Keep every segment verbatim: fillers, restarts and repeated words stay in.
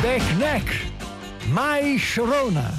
Back Neck, My Sharona.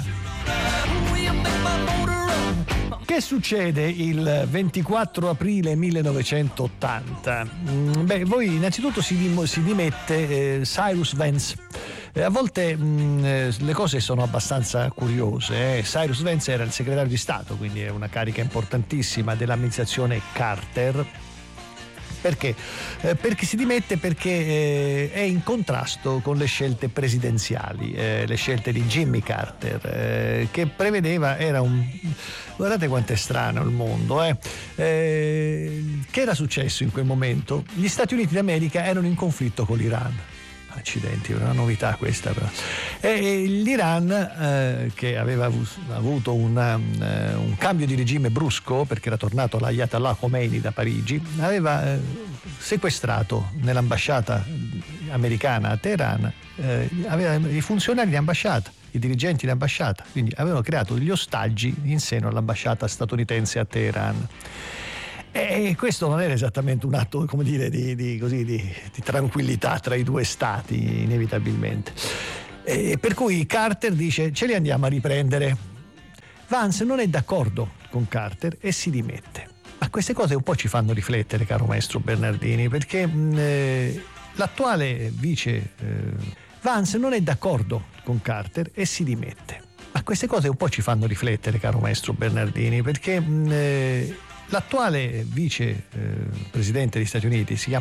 Che succede il ventiquattro aprile millenovecentottanta? Beh, voi innanzitutto si, dim- si dimette eh, Cyrus Vance. Eh, a volte mh, le cose sono abbastanza curiose. Eh. Cyrus Vance era il segretario di Stato, quindi è una carica importantissima dell'amministrazione Carter. Perché? Eh, perché si dimette perché eh, è in contrasto con le scelte presidenziali, eh, le scelte di Jimmy Carter, eh, che prevedeva, era un... guardate quanto è strano il mondo, eh. Eh, che era successo in quel momento? Gli Stati Uniti d'America erano in conflitto con l'Iran. Accidenti, è una novità questa però. E l'Iran, eh, che aveva avuto una, uh, un cambio di regime brusco perché era tornato l'Ayatollah Khomeini da Parigi, aveva eh, sequestrato nell'ambasciata americana a Teheran eh, aveva i funzionari di ambasciata, i dirigenti di ambasciata, quindi avevano creato degli ostaggi in seno all'ambasciata statunitense a Teheran. E questo non era esattamente un atto, come dire, di, di, così, di, di tranquillità tra i due stati, inevitabilmente. E per cui Carter dice: ce li andiamo a riprendere. Vance non è d'accordo con Carter e si dimette. Ma queste cose un po' ci fanno riflettere, caro maestro Bernardini, perché mh, eh, l'attuale vice eh, Vance non è d'accordo con Carter e si dimette. Ma queste cose un po' ci fanno riflettere, caro maestro Bernardini, perché mh, eh, l'attuale vice eh, presidente degli Stati Uniti si chiama